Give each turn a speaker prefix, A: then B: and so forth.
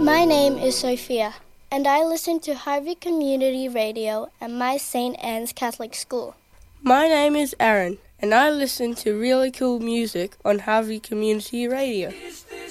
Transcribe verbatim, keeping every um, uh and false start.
A: My name is Sophia, and I listen to Harvey Community Radio at my Saint Anne's Catholic School.
B: My name is Aaron, and I listen to really cool music on Harvey Community Radio.